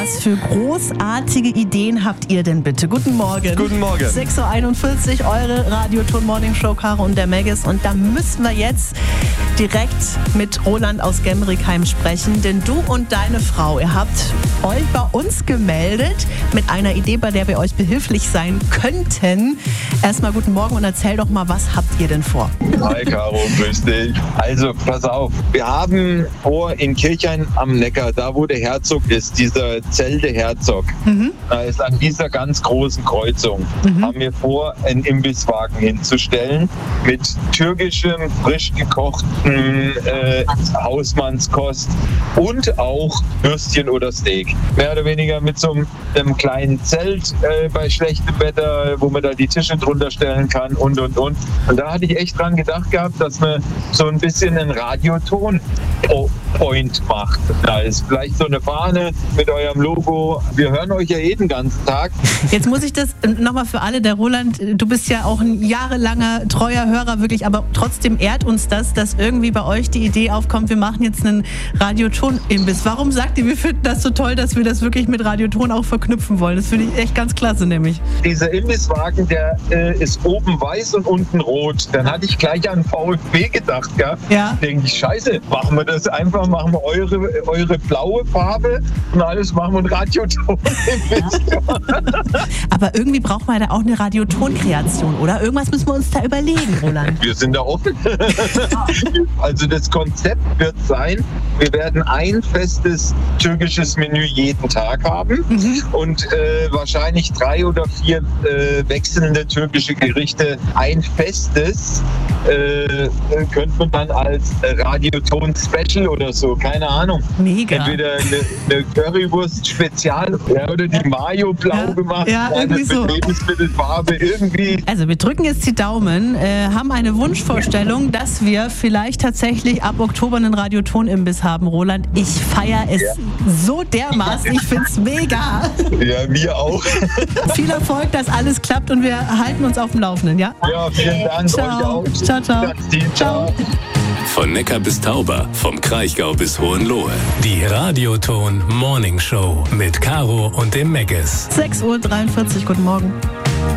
Was für großartige Ideen habt ihr denn bitte? Guten Morgen. Guten Morgen. 6.41 Uhr, eure Radioton Morning Show, Caro und der Meggis. Und da müssen wir jetzt direkt mit Roland aus Gemrickheim sprechen. Denn du und deine Frau, ihr habt euch bei uns gemeldet mit einer Idee, bei der wir euch behilflich sein könnten. Erstmal guten Morgen und erzähl doch mal, was habt ihr denn vor? Hi Caro, grüß dich. Also pass auf, wir haben vor in Kirchhain am Neckar, da wo der Herzog ist, dieser Zelte Herzog, da ist an dieser ganz großen Kreuzung, haben wir vor, einen Imbisswagen hinzustellen mit türkischem, frisch gekochten Hausmannskost und auch Würstchen oder Steak. Mehr oder weniger mit so einem kleinen Zelt bei schlechtem Wetter, wo man da die Tische drunter stellen kann und. Und da hatte ich echt dran gedacht gehabt, dass man so ein bisschen einen Radioton-Point macht. Da ist vielleicht so eine Fahne mit eurem Logo. Wir hören euch ja den ganzen Tag. Jetzt muss ich das nochmal für alle, der Roland, du bist ja auch ein jahrelanger treuer Hörer, wirklich, aber trotzdem ehrt uns das, dass irgendwie bei euch die Idee aufkommt, wir machen jetzt einen Radioton-Imbiss. Warum sagt ihr, wir finden das so toll, dass wir das wirklich mit Radioton auch verknüpfen wollen? Das finde ich echt ganz klasse, nämlich. Dieser Imbisswagen, der ist oben weiß und unten rot. Dann hatte ich gleich an VfB gedacht, gell? Ja. Denke ich, scheiße, machen wir das einfach, machen wir eure blaue Farbe und alles machen wir ein Radioton. Aber irgendwie braucht man da auch eine Radioton-Kreation, oder? Irgendwas müssen wir uns da überlegen, Roland. Wir sind da offen. Also das Konzept wird sein, wir werden ein festes türkisches Menü jeden Tag haben und wahrscheinlich 3 oder 4 wechselnde türkische Gerichte. Ein festes könnte man dann als Radioton-Special oder so, keine Ahnung. Mega. Entweder eine Currywurst-Spezial oder die Mayo blau gemacht, irgendwie so. Mit Lebensmittelfarbe, irgendwie. Also wir drücken jetzt die Daumen, haben eine Wunschvorstellung, dass wir vielleicht tatsächlich ab Oktober einen Radioton-Imbiss haben, Roland. Ich feiere es so dermaßen, ich finde es mega. Ja, wir auch. Viel Erfolg, dass alles klappt und wir halten uns auf dem Laufenden, ja? Ja, vielen Dank. Ciao. Euch auch. Ciao, ciao. Ciao. Von Neckar bis Tauber, vom Kraichgau bis Hohenlohe. Die Radioton Morning Show mit Caro und dem Meggis. 6.43 Uhr, guten Morgen.